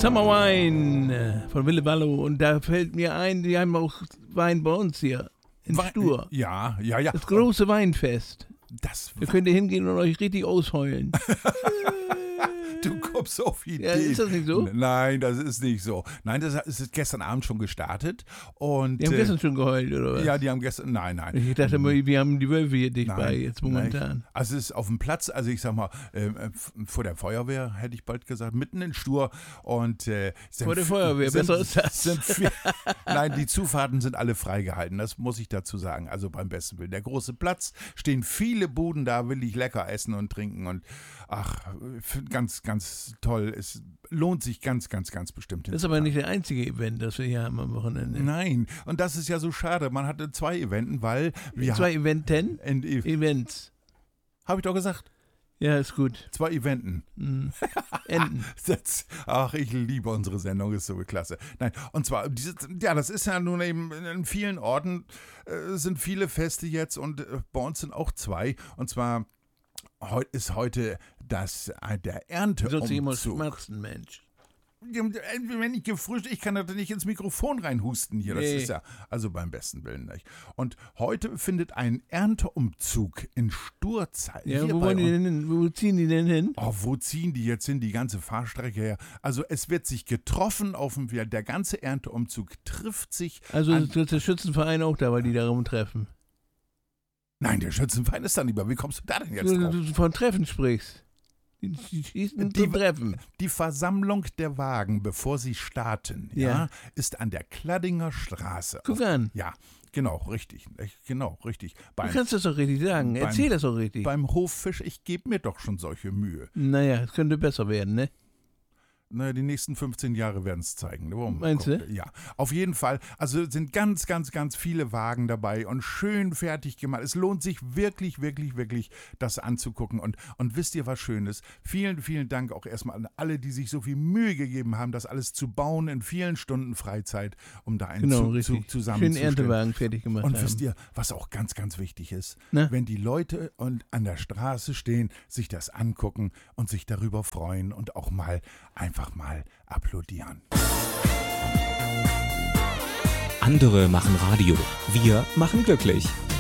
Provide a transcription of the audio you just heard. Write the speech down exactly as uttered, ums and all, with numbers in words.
Summer Wine von Wille Wallo. Und da fällt mir ein, die haben auch Wein bei uns hier in Wein, Stur. Ja, ja, ja. Das große Weinfest. Das Da könnt ihr hingehen und euch richtig ausheulen. Du kommst auf Ideen. Ja, ist das nicht so? Nein, das ist nicht so. Nein, das ist gestern Abend schon gestartet. Und, Die haben äh, gestern schon geheult, oder was? Ja, die haben gestern, nein, nein. Ich dachte mal, wir haben die Wölfe hier dicht Nein, bei, jetzt momentan. nein. Also es ist auf dem Platz, also ich sag mal, äh, vor der Feuerwehr, hätte ich bald gesagt, mitten in Stur. Und, äh, Vor der Feuerwehr, sind, besser ist das. Sind viel, nein, die Zufahrten sind alle freigehalten, das muss ich dazu sagen, also beim besten Willen. Der große Platz, stehen viele Buden da, will ich lecker essen und trinken und ach, ganz, ganz toll. Es lohnt sich ganz, ganz, ganz bestimmt. Das ist aber nicht der einzige Event, das wir hier haben am Wochenende. Nein, und das ist ja so schade. Man hatte zwei Eventen, weil wir Zwei Eventen? haben... Events. Habe ich doch gesagt. Ja, ist gut. Zwei Eventen. Mhm. Enten. Das, ach, ich liebe unsere Sendung, ist so klasse. Nein, und zwar, dieses, ja, das ist ja nun eben in vielen Orten äh, sind viele Feste jetzt und äh, bei uns sind auch zwei. Und zwar heu, ist heute das, äh, der Du sollst dich immer Ernteumzug. schmerzen, Mensch. Wenn ich gefrühstückt, ich kann da nicht ins Mikrofon reinhusten hier. Das Nee. ist ja, also beim besten Willen nicht. Und heute findet ein Ernteumzug in Sturzeit. Ja, hier wo, bei wollen die uns. denn hin? Wo ziehen die denn hin? Oh, wo ziehen die jetzt hin, die ganze Fahrstrecke her? Also es wird sich getroffen auf dem Wehr. Der ganze Ernteumzug trifft sich. Also an, ist der Schützenverein auch da, weil die darum treffen. Nein, der Schützenverein ist da nicht mehr. Wie kommst du da denn jetzt Du, drauf? du von Treffen sprichst. Die, die schießen Die- zum Treffen. Die Versammlung der Wagen, bevor sie starten, ja, Ja. ist an der Kladdinger Straße. Guck an. Ja, genau, richtig. Genau, richtig. Du Beim, kannst das doch richtig sagen. beim- Erzähl das doch richtig. beim Hoffisch, ich gebe mir doch schon solche Mühe. Naja, es könnte besser werden, ne? Naja, die nächsten fünfzehn Jahre werden es zeigen. Ne? Warum? Meinst du? Ja, auf jeden Fall. Also sind ganz, ganz, ganz viele Wagen dabei und schön fertig gemacht. Es lohnt sich wirklich, wirklich, wirklich, das anzugucken. Und, und wisst ihr was Schönes? Vielen, vielen Dank auch erstmal an alle, die sich so viel Mühe gegeben haben, das alles zu bauen in vielen Stunden Freizeit, um da einen Genau, Zug, richtig. Zug zusammenzustellen. Schön Erntewagen fertig gemacht Und haben. wisst ihr, was auch ganz, ganz wichtig ist? Na? Wenn die Leute und an der Straße stehen, sich das angucken und sich darüber freuen und auch mal einfach mal applaudieren. Andere machen Radio. Wir machen glücklich.